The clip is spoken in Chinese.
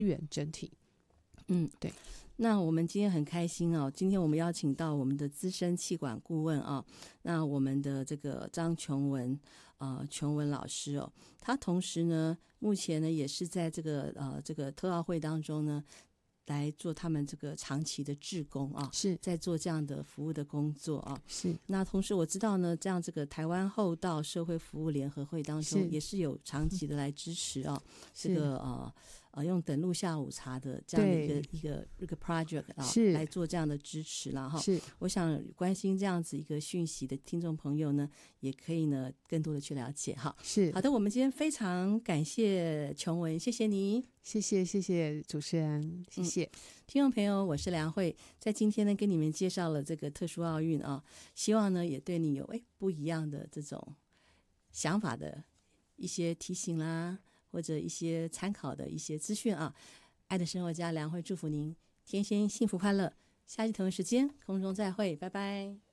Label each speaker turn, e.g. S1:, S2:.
S1: 源整体。对。
S2: 那我们今天很开心哦，今天我们邀请到我们的资深企管顾问啊，那我们的这个张琼文琼文老师哦，他同时呢，目前呢也是在这个特奥会当中呢，来做他们这个长期的志工啊，
S1: 是
S2: 在做这样的服务的工作啊。
S1: 是。
S2: 那同时我知道呢，这样这个台湾厚道社会服务联合会当中也是有长期的来支持啊，这个用等路下午茶的这样的一个 project 啊，来做这样的支持啦哈。
S1: 是，
S2: 我想关心这样子一个讯息的听众朋友呢，也可以呢更多的去了解哈。
S1: 是，
S2: 好的，我们今天非常感谢琼文，谢谢你。
S1: 谢谢主持人，谢谢。
S2: 听众朋友，我是梁慧，在今天呢跟你们介绍了这个特殊奥运啊，希望呢也对你有不一样的这种想法的一些提醒啦，或者一些参考的一些资讯啊。爱的生活家梁慧祝福您天天幸福快乐，下期同一时间空中再会，拜拜。